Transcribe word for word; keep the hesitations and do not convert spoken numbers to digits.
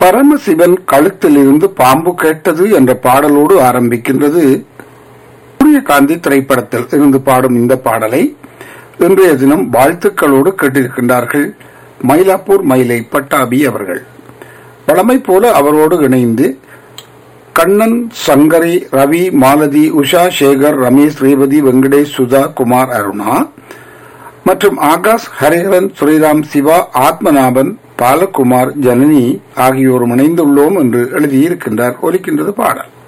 பரமசிவன் கழுத்தில் இருந்து பாம்பு கேட்டது என்ற பாடலோடு ஆரம்பிக்கின்றது. சூரியகாந்தி திரைப்படத்தில் இருந்து பாடும் இந்த பாடலை இன்றைய தினம் வாழ்த்துக்களோடு கேட்டிருக்கின்றார்கள் மயிலாப்பூர் மயிலை பட்டாபி அவர்கள். வழமை போல அவரோடு இணைந்து கண்ணன், சங்கரி, ரவி, மாலதி, உஷா, சேகர், ரமேஷ், ரேவதி, வெங்கடேஷ், சுதா, குமார், அருணா மற்றும் ஆகாஷ், ஹரிஹரன், ஸ்ரீராம், சிவா, ஆத்மநாபன், பாலகுமார், ஜனனி ஆகியோரும் இணைந்துள்ளோம் என்று எழுதியிருக்கின்றார். ஒலிக்கின்றது பாடல்.